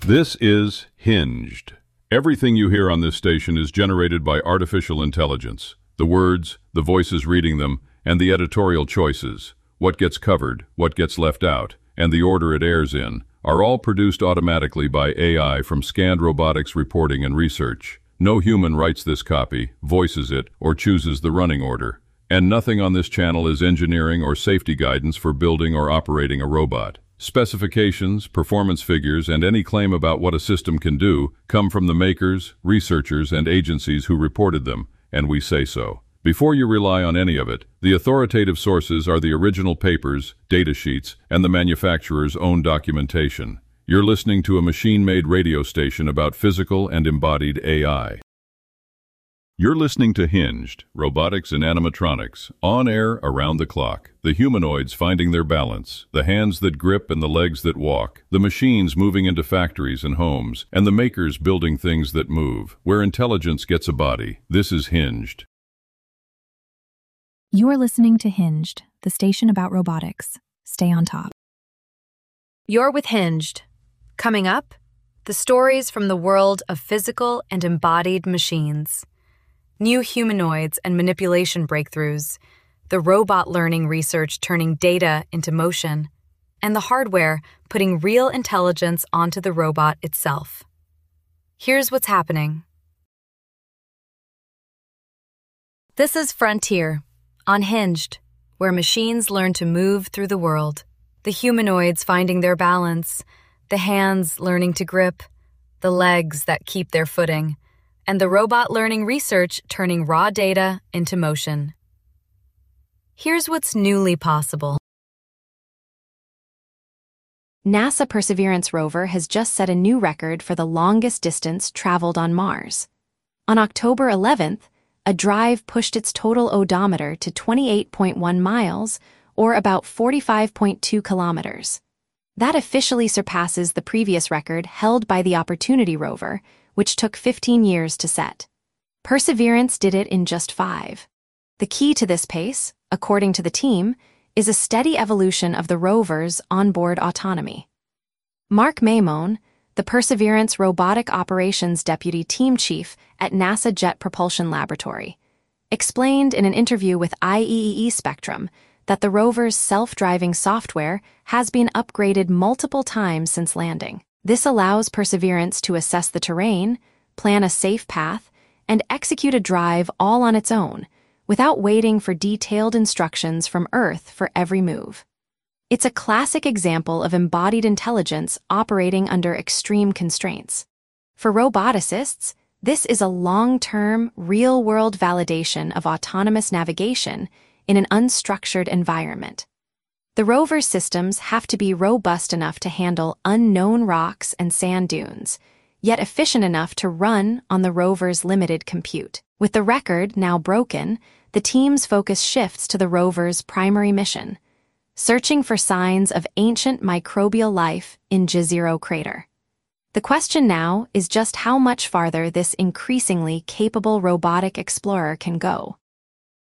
This is Hinged. Everything you hear on this station is generated by artificial intelligence. The words, the voices reading them, and the editorial choices, what gets covered, what gets left out, and the order it airs in, are all produced automatically by AI from Scanned Robotics Reporting and Research. No human writes this copy, voices it, or chooses the running order. And nothing on this channel is engineering or safety guidance for building or operating a robot. Specifications, performance figures, and any claim about what a system can do come from the makers, researchers, and agencies who reported them, and we say so. Before you rely on any of it, the authoritative sources are the original papers, data sheets, and the manufacturer's own documentation. You're listening to a machine-made radio station about physical and embodied AI. You're listening to Hinged, Robotics and Animatronics, on air around the clock. The humanoids finding their balance, the hands that grip and the legs that walk, the machines moving into factories and homes, and the makers building things that move, where intelligence gets a body. This is Hinged. You are listening to Hinged, the station about robotics. Stay on top. You're with Hinged. Coming up, the stories from the world of physical and embodied machines. New humanoids and manipulation breakthroughs, the robot learning research turning data into motion, and the hardware putting real intelligence onto the robot itself. Here's what's happening. This is Frontier, on Hinged, where machines learn to move through the world, the humanoids finding their balance, the hands learning to grip, the legs that keep their footing, and the robot learning research turning raw data into motion. Here's what's newly possible. NASA Perseverance rover has just set a new record for the longest distance traveled on Mars. On October 11th, a drive pushed its total odometer to 28.1 miles, or about 45.2 kilometers. That officially surpasses the previous record held by the Opportunity rover, which took 15 years to set. Perseverance did it in just 5. The key to this pace, according to the team, is a steady evolution of the rover's onboard autonomy. Mark Maimone, the Perseverance Robotic Operations Deputy Team Chief at NASA Jet Propulsion Laboratory, explained in an interview with IEEE Spectrum that the rover's self-driving software has been upgraded multiple times since landing. This allows Perseverance to assess the terrain, plan a safe path, and execute a drive all on its own, without waiting for detailed instructions from Earth for every move. It's a classic example of embodied intelligence operating under extreme constraints. For roboticists, this is a long-term, real-world validation of autonomous navigation in an unstructured environment. The rover's systems have to be robust enough to handle unknown rocks and sand dunes, yet efficient enough to run on the rover's limited compute. With the record now broken, the team's focus shifts to the rover's primary mission, searching for signs of ancient microbial life in Jezero Crater. The question now is just how much farther this increasingly capable robotic explorer can go.